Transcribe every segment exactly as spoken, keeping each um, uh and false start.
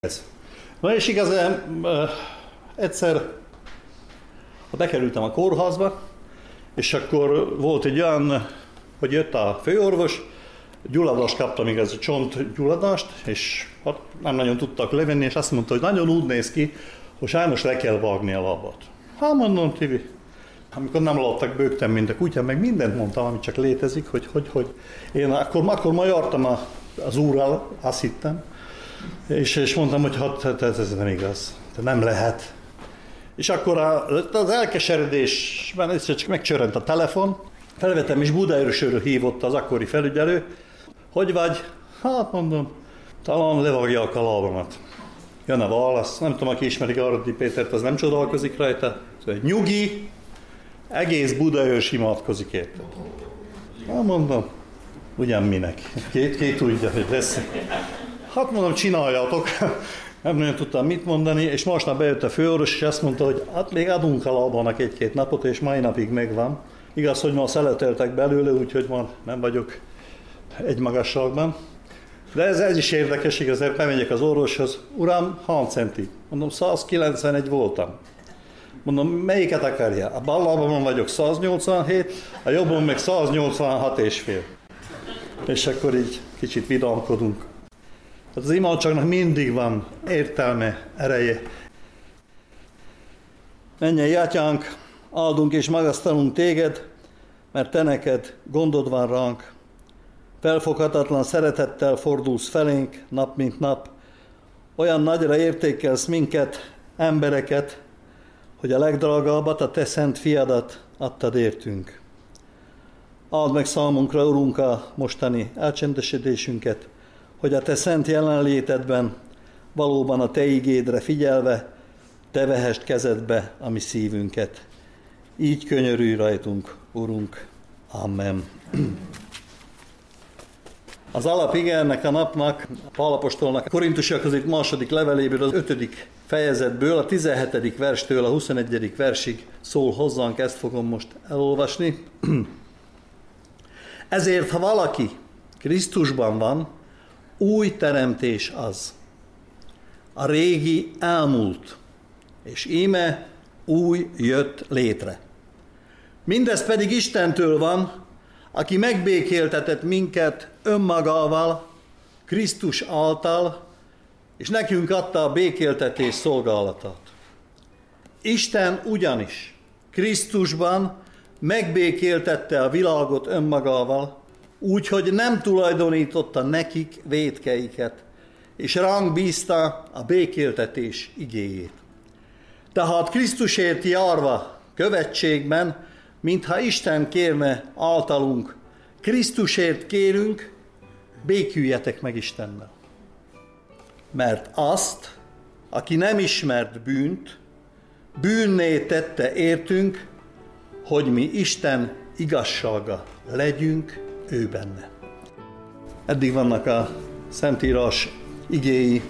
Ez. Na és igazán egyszer bekerültem a kórházba, és akkor volt egy olyan, hogy jött a főorvos, gyulladást kaptam, igaz, csontgyulladást, és hát nem nagyon tudtak levenni, és azt mondta, hogy nagyon úgy néz ki, hogy sajnos le kell vágni a lábat. Hát mondom, Tibi, amikor nem láttak, bőgtem, mint a kutya, meg mindent mondtam, amit csak létezik, hogy, hogy, hogy én akkor, akkor ma jártam a, az úrral, azt hittem, és, és mondtam, hogy hát, hát ez, ez nem igaz, nem lehet. És akkor az elkeseredésben egyszer csak megcsörrent a telefon, felvettem, és Budaörsről hívott az akkori felügyelő. Hogy vagy? Hát mondom, talán levágják a lábamat. Jön a válasz, nem tudom, aki ismeri Gardi Pétert, az nem csodálkozik rajta. Szóval, nyugi, egész Budaörs imádkozik érted. Hát mondom, ugyan minek? Két, két tudja, hogy lesz. Hát mondom, csináljátok. Nem nagyon tudtam mit mondani, és másnap bejött a főorvos, és azt mondta, hogy hát még adunk a lábának egy-két napot, és mai napig megvan. Igaz, hogy ma szeleteltek belőle, úgyhogy ma nem vagyok egy magasságban. De ez, ez is érdekes, igaz, bemegyek az orvoshoz. Uram, hány centi? Mondom, száz kilencvenegy voltam. Mondom, melyiket akarja? A bal lábamon vagyok száz nyolcvanhét, a jobbon meg száz nyolcvanhat és fél. És akkor így kicsit vidámkodunk. Az imádságnak mindig van értelme, ereje. Mennyei Atyánk, áldunk és magasztalunk téged, mert te neked gondod van ránk. Felfoghatatlan szeretettel fordulsz felénk nap mint nap. Olyan nagyra értékelsz minket, embereket, hogy a legdrágábbat, a te szent fiadat adtad értünk. Áld meg számunkra, Urunk, a mostani elcsendesedésünket, hogy a te szent jelenlétedben valóban a te igédre figyelve te vehest kezedbe a mi szívünket. Így könyörülj rajtunk, Urunk. Amen. Az alapige ennek a napnak, Pál apostolnak a Korintusiakhoz írt második leveléből, az ötödik fejezetből, a tizenhetedik verstől a huszonegyedik versig szól hozzánk, ezt fogom most elolvasni. Ezért, ha valaki Krisztusban van, új teremtés az. A régi elmúlt, és íme új jött létre. Mindez pedig Istentől van, aki megbékéltetett minket önmagával, Krisztus által, és nekünk adta a békéltetés szolgálatát. Isten ugyanis Krisztusban megbékéltette a világot önmagával, úgyhogy nem tulajdonította nekik vétkeiket, és ránk bízta a békéltetés igéjét. Tehát Krisztusért járva követségben, mintha Isten kérne általunk, Krisztusért kérünk, béküljetek meg Istennel. Mert azt, aki nem ismert bűnt, bűnné tette értünk, hogy mi Isten igazsága legyünk ő benne. Eddig vannak a Szentírás igéi.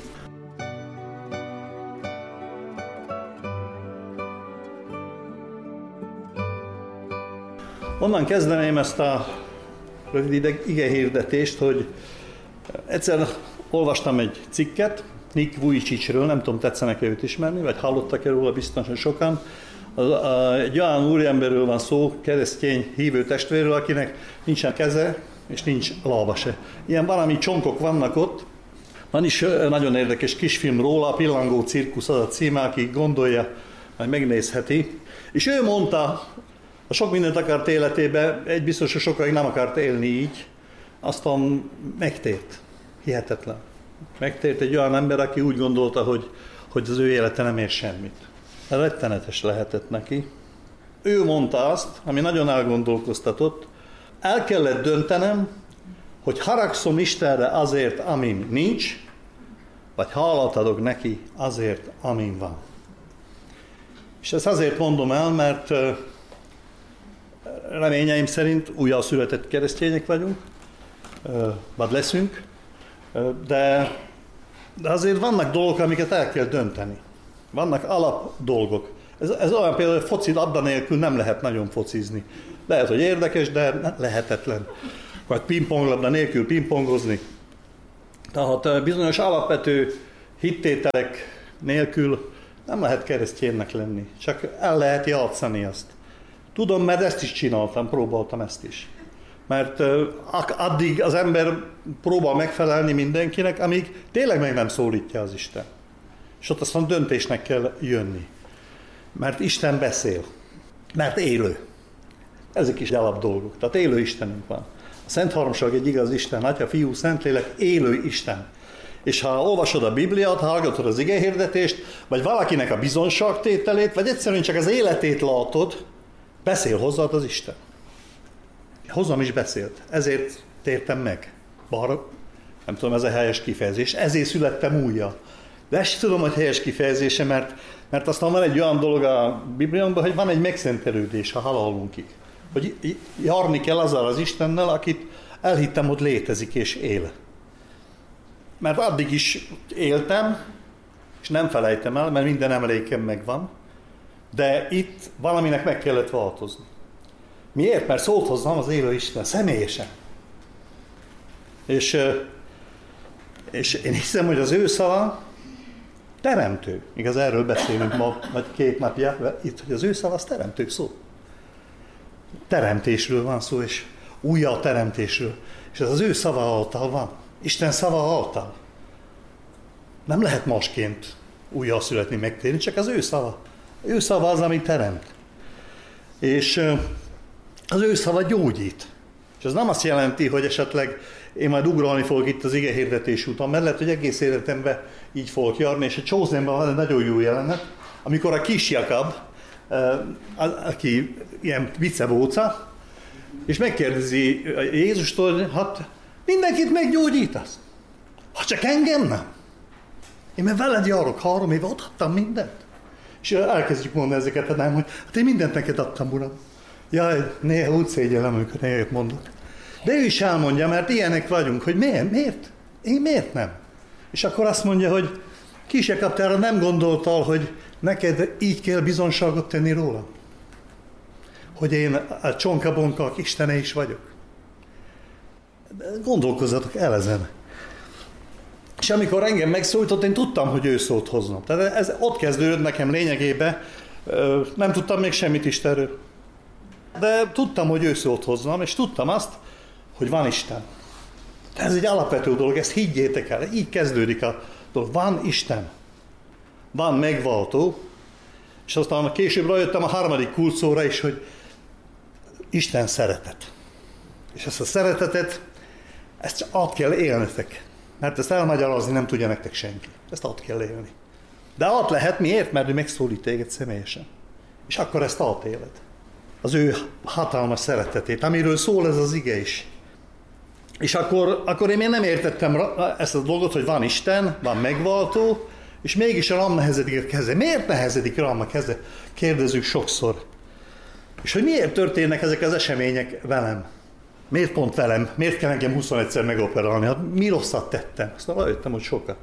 Onnan kezdeném ezt a rövid igehirdetést, hogy egyszer olvastam egy cikket Nick Vujicicről, nem tudom, tetszenek-e őt ismerni, vagy hallottak-e róla biztosan sokan. Egy olyan úriemberről van szó, keresztény hívő testvérről, akinek nincsen keze, és nincs lába se. Ilyen valami csonkok vannak ott. Van is nagyon érdekes kisfilm róla, a Pillangó cirkusz az a címe, aki gondolja, majd megnézheti. És ő mondta, ha sok mindent akart életébe, egy biztos, hogy sokáig nem akart élni így, aztán megtért. Hihetetlen. Megtért egy olyan ember, aki úgy gondolta, hogy, hogy az ő élete nem ér semmit. Rettenetes lehetett neki. Ő mondta azt, ami nagyon elgondolkoztatott, el kellett döntenem, hogy haragszom Istenre azért, amin nincs, vagy hálát adok neki azért, amin van. És ezt azért mondom el, mert reményeim szerint újjászületett keresztények vagyunk, vagy leszünk, de, de azért vannak dolgok, amiket el kell dönteni. Vannak alap dolgok. Ez, ez olyan például, hogy foci labda nélkül nem lehet nagyon focizni. Lehet, hogy érdekes, de lehetetlen. Vagy pingponglabda nélkül pingpongozni. Tehát bizonyos alapvető hittételek nélkül nem lehet kereszténynek lenni, csak el lehet játszani azt. Tudom, mert ezt is csináltam, próbáltam ezt is. Mert addig az ember próbál megfelelni mindenkinek, amíg tényleg meg nem szólítja az Isten. És ott aztán döntésnek kell jönni. Mert Isten beszél. Mert élő. Ezek is alap dolgok. Tehát élő Istenünk van. A Szent Háromság egy igaz Isten, Atya, Fiú, Szentlélek, élő Isten. És ha olvasod a Bibliát, hallgatod az igehirdetést, vagy valakinek a bizonságtételét, vagy egyszerűen csak az életét látod, beszél hozzád az Isten. Hozzám is beszélt. Ezért tértem meg. Bár nem tudom, ez a helyes kifejezés. Ezért születtem újra. De ezt tudom, hogy helyes kifejezése, mert, mert aztán van egy olyan dolog a Bibliánkban, hogy van egy megszentelődés a halálunkig. Hogy járni kell azzal az Istennel, akit elhittem, hogy létezik és él. Mert addig is éltem, és nem felejtem el, mert minden emlékem megvan, de itt valaminek meg kellett változni. Miért? Mert szólt hozzám az élő Isten, személyesen. És, és én hiszem, hogy az ő szava teremtő. Igaz, erről beszélünk ma, vagy két napja, itt, hogy az ő szava az teremtő szó. Teremtésről van szó, és újjá teremtésről. És ez az ő szava által van. Isten szava által. Nem lehet másként újjá születni, megtérni, csak az ő szava. Ő szava az, ami teremt. És az ő szava gyógyít. És ez nem azt jelenti, hogy esetleg én majd ugrálni fogok itt az igehirdetés után, mert lehet, hogy egész életemben így fogok járni, és a Chosenben van egy nagyon jó jelenet, amikor a kis Jakab, aki ilyen viccebóca, és megkérdezi Jézustól, hát mindenkit meggyógyítasz. Ha csak engem nem. Én mert veled járok három éve, ott adtam mindent. És elkezdjük mondani ezeket, hát nem, hogy hát én mindent neked adtam, Uram. Jaj, néha úgy szégyellem, amikor néha mondok. De ő is elmondja, mert ilyenek vagyunk, hogy miért? Miért? Én miért nem? És akkor azt mondja, hogy kis Jakab, te arra nem gondoltál, hogy neked így kell bizonságot tenni róla? Hogy én a csonka-bonkak istene is vagyok? Gondolkozzatok el ezen. És amikor engem megszólított, én tudtam, hogy ő szólt hoznom. Tehát ez ott kezdődött nekem lényegében. Nem tudtam még semmit Istenről. De tudtam, hogy ő szólt hozzam, és tudtam azt, hogy van Isten. Ez egy alapvető dolog, ezt higgyétek el. Így kezdődik a dolog. Van Isten. Van megváltó. És aztán később rájöttem a harmadik kulcsszóra is, hogy Isten szeretet. És ezt a szeretetet, ezt csak át kell élnetek. Mert ezt elmagyarázni nem tudja nektek senki. Ezt át kell élni. De át lehet, miért? Mert ő megszólít téged személyesen. És akkor ezt átéled. Az ő hatalmas szeretetét, amiről szól ez az ige is. És akkor, akkor én még nem értettem ezt a dolgot, hogy van Isten, van megváltó, és mégis rám nehezedik a keze. Miért nehezedik rám a keze? Kérdezzük sokszor. És hogy miért történnek ezek az események velem? Miért pont velem? Miért kell engem huszonegyszer megoperálni? Hát mi rosszat tettem? Aztán rájöttem, hogy sokat.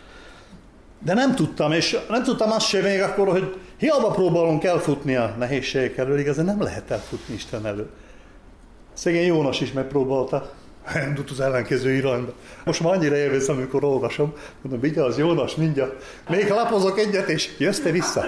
De nem tudtam, és nem tudtam azt sem még akkor, hogy hiába próbálunk elfutni a nehézségek elől, igazán nem lehet elfutni Isten elől. Szegény Jónas is megpróbálta. Elindult az ellenkező irányba. Most már annyira élvez, amikor olvasom, mondom, vigyázz, Jónas, mindjárt. Még lapozok egyet, és jössz te vissza.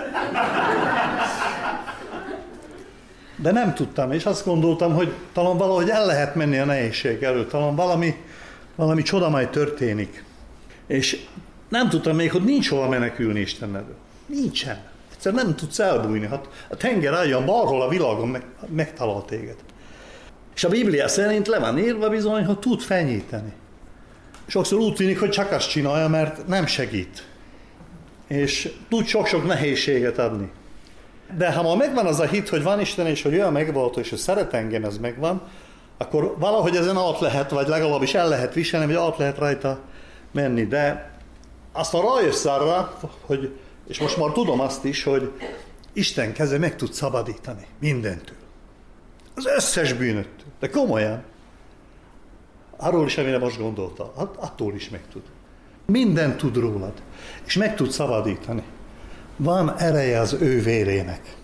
De nem tudtam, és azt gondoltam, hogy talán valahogy el lehet menni a nehézség elől, talán valami, valami csoda majd történik. És nem tudtam még, hogy nincs hova menekülni Isten elől. Nincsen. Egyszerűen nem tudsz elbújni. Hát a tenger álljon bárhol a világon meg, megtalál téged. És a Biblia szerint le van írva bizony, hogy tud fenyíteni. Sokszor úgy tűnik, hogy csak azt csinálja, mert nem segít. És tud sok-sok nehézséget adni. De ha ma megvan az a hit, hogy van Isten, és hogy olyan megváltó, és hogy szeret engem, ez megvan, akkor valahogy ezen át lehet, vagy legalábbis el lehet viselni, vagy át lehet rajta menni. De aztán rájössz arra, hogy, és most már tudom azt is, hogy Isten keze meg tud szabadítani mindentől. Az összes bűnöttől. De komolyan. Arról is, amire most gondolta. Attól is meg tud. Mindent tud rólad. És meg tud szabadítani. Van ereje az ő vérének.